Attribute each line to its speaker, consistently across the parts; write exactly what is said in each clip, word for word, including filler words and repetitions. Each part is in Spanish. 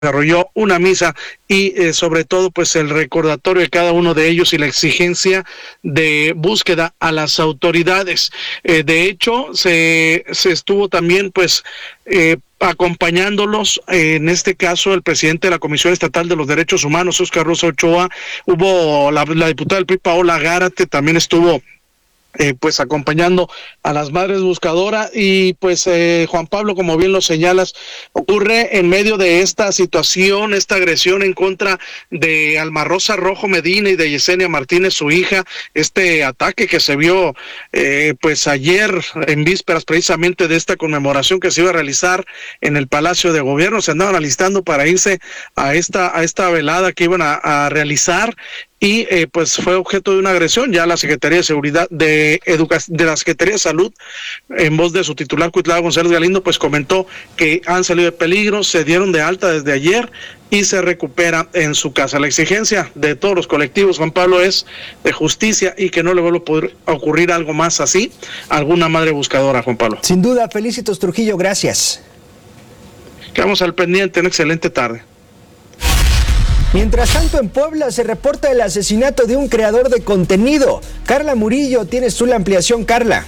Speaker 1: desarrolló una misa y eh, sobre todo pues el recordatorio de cada uno de ellos y la exigencia de búsqueda a las autoridades. Eh, de hecho, se, se estuvo también pues eh, acompañándolos, eh, en este caso el presidente de la Comisión Estatal de los Derechos Humanos, Óscar Rosa Ochoa, hubo la, la diputada del P R I, Paola Gárate, también estuvo Eh, pues acompañando a las madres buscadoras y pues eh, Juan Pablo, como bien lo señalas, ocurre en medio de esta situación, esta agresión en contra de Alma Rosa Rojo Medina y de Yesenia Martínez, su hija, este ataque que se vio eh, pues ayer en vísperas precisamente de esta conmemoración que se iba a realizar en el Palacio de Gobierno. Se andaban alistando para irse a esta, a esta velada que iban a, a realizar y eh, pues fue objeto de una agresión. Ya la Secretaría de Seguridad de Educación de la Secretaría de Salud, en voz de su titular Cuitlava González Galindo, pues comentó que han salido de peligro, se dieron de alta desde ayer y se recupera en su casa. La exigencia de todos los colectivos, Juan Pablo, es de justicia y que no le vuelva a poder ocurrir algo más así a alguna madre buscadora, Juan Pablo.
Speaker 2: Sin duda, Felicitos Trujillo, gracias.
Speaker 1: Quedamos al pendiente, una excelente tarde.
Speaker 2: Mientras tanto, en Puebla se reporta el asesinato de un creador de contenido. Carla Murillo, tienes tú la ampliación, Carla.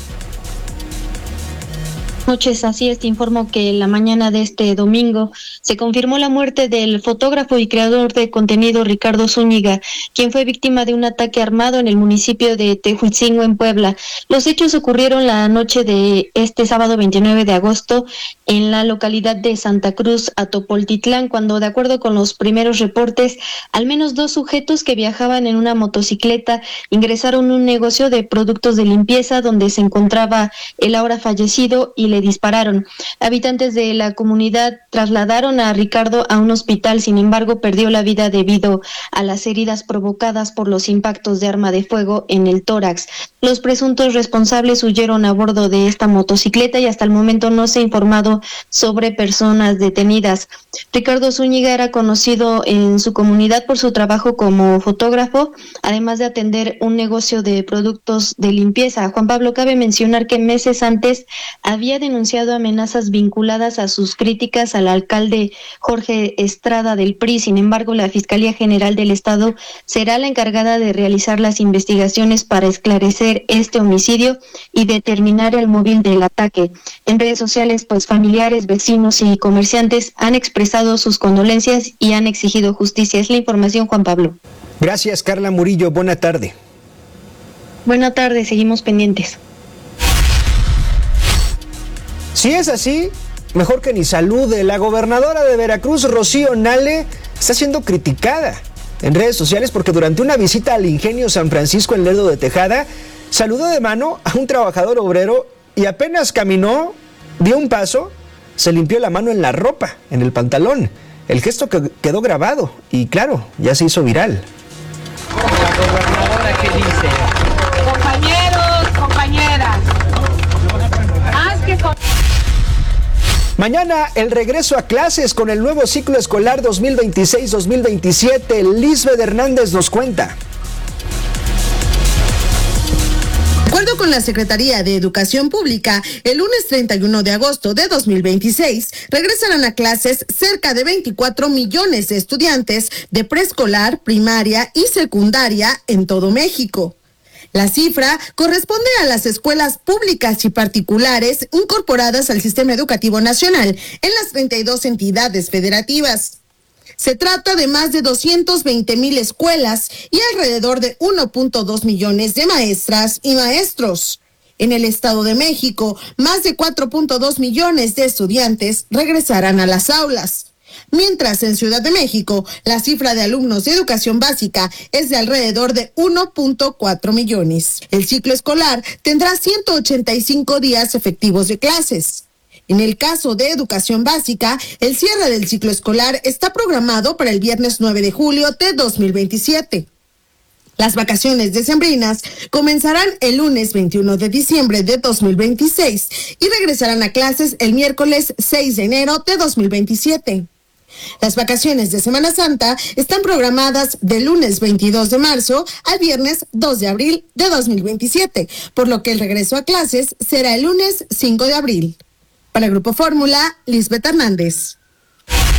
Speaker 3: Noches, así es, te informo que en la mañana de este domingo se confirmó la muerte del fotógrafo y creador de contenido Ricardo Zúñiga, quien fue víctima de un ataque armado en el municipio de Tehuitzingo, en Puebla. Los hechos ocurrieron la noche de este sábado veintinueve de agosto en la localidad de Santa Cruz, Atopoltitlán, cuando, de acuerdo con los primeros reportes, al menos dos sujetos que viajaban en una motocicleta ingresaron a un negocio de productos de limpieza donde se encontraba el ahora fallecido y le dispararon. Habitantes de la comunidad trasladaron a Ricardo a un hospital, sin embargo perdió la vida debido a las heridas provocadas por los impactos de arma de fuego en el tórax. Los presuntos responsables huyeron a bordo de esta motocicleta y hasta el momento no se ha informado sobre personas detenidas. Ricardo Zúñiga era conocido en su comunidad por su trabajo como fotógrafo, además de atender un negocio de productos de limpieza. Juan Pablo, cabe mencionar que meses antes había denunciado amenazas vinculadas a sus críticas al alcalde Jorge Estrada del P R I. Sin embargo, la Fiscalía General del Estado será la encargada de realizar las investigaciones para esclarecer este homicidio y determinar el móvil del ataque. En redes sociales, pues familiares, vecinos y comerciantes han expresado sus condolencias y han exigido justicia. Es la información, Juan Pablo.
Speaker 2: Gracias, Carla Murillo. Buena tarde.
Speaker 3: Buena tarde, seguimos pendientes.
Speaker 2: Si es así, mejor que ni salude. La gobernadora de Veracruz, Rocío Nale, está siendo criticada en redes sociales porque durante una visita al Ingenio San Francisco en Lerdo de Tejada, saludó de mano a un trabajador obrero y apenas caminó, dio un paso, se limpió la mano en la ropa, en el pantalón. El gesto que quedó grabado y claro, ya se hizo viral.
Speaker 4: La gobernadora, ¿qué dice?
Speaker 5: Compañeros, compañeras. Más que con...
Speaker 2: Mañana el regreso a clases con el nuevo ciclo escolar dos mil veintiséis dos mil veintisiete. Lisbeth Hernández nos cuenta.
Speaker 6: De acuerdo con la Secretaría de Educación Pública, el lunes treinta y uno de agosto de dos mil veintiséis regresarán a clases cerca de veinticuatro millones de estudiantes de preescolar, primaria y secundaria en todo México. La cifra corresponde a las escuelas públicas y particulares incorporadas al Sistema Educativo Nacional en las treinta y dos entidades federativas. Se trata de más de doscientos veinte mil escuelas y alrededor de uno punto dos millones de maestras y maestros. En el Estado de México, más de cuatro punto dos millones de estudiantes regresarán a las aulas. Mientras en Ciudad de México, la cifra de alumnos de educación básica es de alrededor de uno punto cuatro millones. El ciclo escolar tendrá ciento ochenta y cinco días efectivos de clases. En el caso de educación básica, el cierre del ciclo escolar está programado para el viernes nueve de julio de dos mil veintisiete. Las vacaciones decembrinas comenzarán el lunes veintiuno de diciembre de dos mil veintiséis y regresarán a clases el miércoles seis de enero de dos mil veintisiete. Las vacaciones de Semana Santa están programadas del lunes veintidós de marzo al viernes dos de abril de dos mil veintisiete, por lo que el regreso a clases será el lunes cinco de abril. Para el Grupo Fórmula, Lisbeth Hernández.